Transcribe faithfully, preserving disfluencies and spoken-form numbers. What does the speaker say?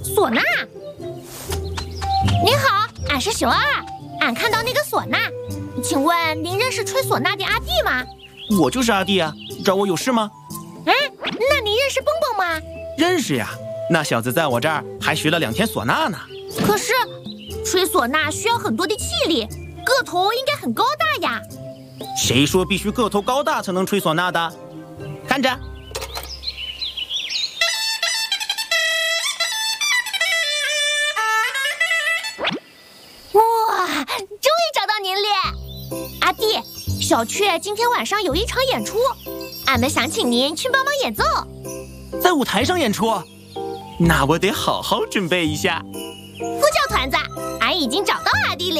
唢呐。您好，俺是熊二，俺看到那个唢呐，请问您认识吹唢呐的阿弟吗？ 我就是阿弟啊，找我有事吗？ 哎，那您认识蹦蹦吗？ 认识呀，那小子在我这儿还学了两天唢呐呢。 可是，吹唢呐需要很多的气力，个头应该很高大呀。 谁说必须个头高大才能吹唢呐的？看着。 哇，终于找到您了，阿弟。小雀今天晚上有一场演出，俺们想请您去帮忙演奏。 在舞台上演出，那我得好好准备一下。 呼叫团子，俺已经找到阿弟了。